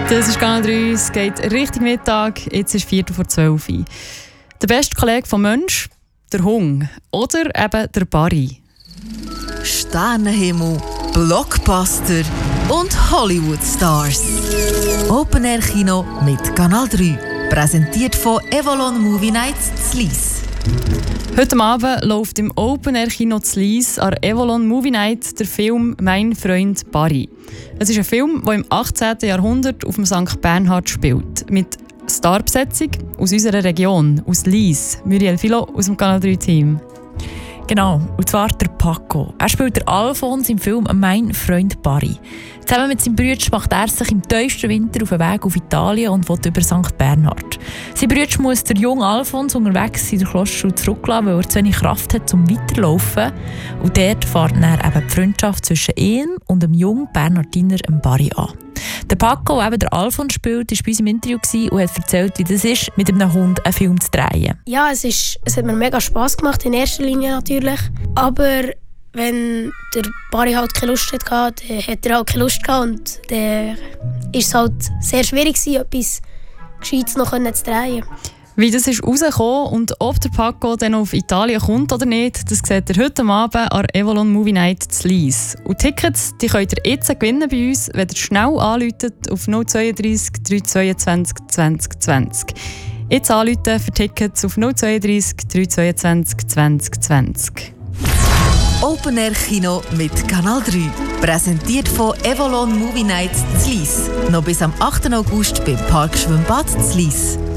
Das ist Kanal 3, es geht richtig Mittag, jetzt ist 11:45. Der beste Kollege vom Mensch, der Hund oder eben der Barry. Sternenhimmel, Blockbuster und Hollywood-Stars. Open-Air-Kino mit Kanal 3. Präsentiert von Evolon Movie Nights Zlies. Heute Abend läuft im Open-Air-Kino Zlies an Evolon Movie Night der Film «Mein Freund Barry». Es ist ein Film, der im 18. Jahrhundert auf dem St. Bernhard spielt. Mit Starbesetzung aus unserer Region, aus Lies. Muriel Philo aus dem Kanal 3-Team. Genau, und zwar der Paco. Er spielt der Alfons im Film «Mein Freund Barry». Zusammen mit seinem Bruder macht er sich im tiefsten Winter auf den Weg auf Italien und will über St. Bernhard. Sein Bruder muss der junge Alfons unterwegs in der Klosterschule zurücklassen, weil er zu wenig Kraft hat zum Weiterlaufen. Und dort fährt er eben die Freundschaft zwischen ihm und dem jungen Bernhardiner Barry an. Der Paco, der eben der Alfons spielt, war bei uns im Interview und hat erzählt, wie das ist, mit einem Hund einen Film zu drehen. Ja, es hat mir mega Spass gemacht, in erster Linie natürlich. Aber wenn der Barry halt keine Lust hatte, dann hat er halt keine Lust gehabt. Und dann war es halt sehr schwierig, etwas Gescheites noch zu drehen. Wie das ist rausgekommen und ob der Paco dann auf Italien kommt oder nicht, das seht ihr heute Abend an Evolon Movie Night Zlies. Und Tickets die könnt ihr jetzt gewinnen bei uns, wenn ihr schnell anruft auf 032 322 2020. Jetzt anrufen für Tickets auf 032 322 2020. Open Air Kino mit Kanal 3. Präsentiert von Evolon Movie Nights Zlies. Noch bis am 8. August beim Parkschwimmbad Zlies.